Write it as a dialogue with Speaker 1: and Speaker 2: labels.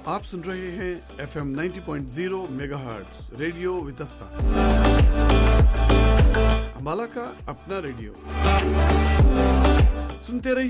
Speaker 1: आप सुन रहे हैं FM 90.0 megahertz radio Vitasta, Ambala का अपना रेडियो। सुनते रहिए